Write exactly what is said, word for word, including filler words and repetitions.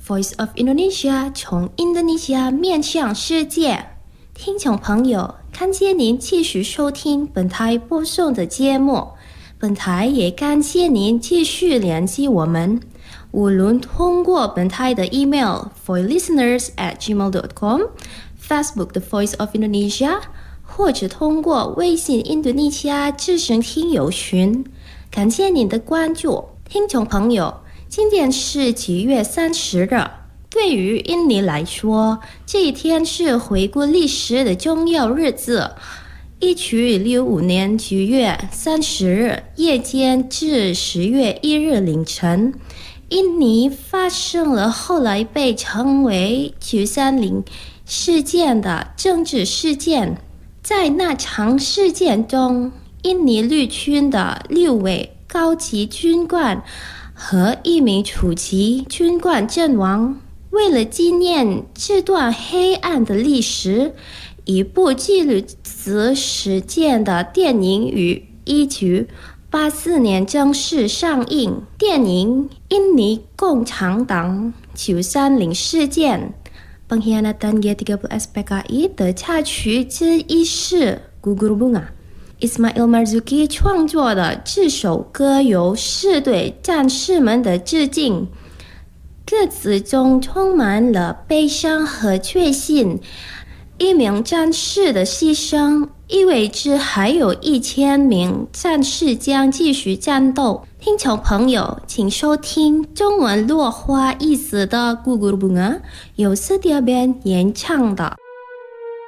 Voice of Indonesia 从印度尼西亚面向世界。听众朋友，感谢您继续收听本台播送的节目。本台也感谢您继续联系我们，无论通过本台的 email voicelisteners at gmail dot com、Facebook 的 Voice of Indonesia， 或者通过微信印度尼西亚之声听友群。感谢您的关注，听众朋友。今天是七月三十日，对于印尼来说，这一天是回顾历史的重要日子。一九六五年九月三十日夜间至十月一日凌晨，印尼发生了后来被称为九三零事件的政治事件。在那场事件中，印尼陆军的六位高级军官和一名处级军官阵亡。为了纪念这段黑暗的历史，一部记录此事件的电影于一九八四年正式上映。电影《印尼共产党九三零事件 Pengkhianatan G tiga puluh S P K I》的插曲之一是《Gugur Bunga》。Ismail Marzuki 创作的这首歌由是对战士们的致敬，歌词中充满了悲伤和确信。一名战士的牺牲意味着还有一千名战士将继续战斗。听众朋友，请收听中文落花意思的《Gugur Bunga》，由Setia Band演唱的。